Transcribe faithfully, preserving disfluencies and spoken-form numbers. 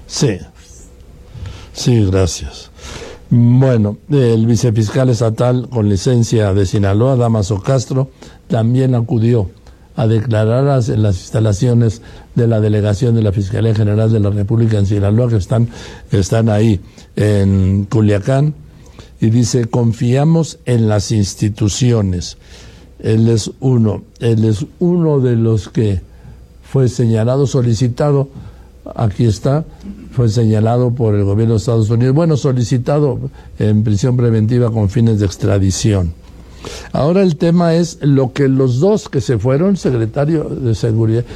Sí, sí, gracias. Bueno, el vicefiscal estatal con licencia de Sinaloa, Dámaso Castro, también acudió a declarar en las instalaciones de la delegación de la Fiscalía General de la República en Sinaloa, que están, que están ahí en Culiacán, y dice: confiamos en las instituciones. Él es uno, él es uno de los que fue señalado, solicitado, aquí está, fue señalado por el gobierno de Estados Unidos, bueno, solicitado en prisión preventiva con fines de extradición. Ahora el tema es lo que los dos que se fueron, secretario de Seguridad,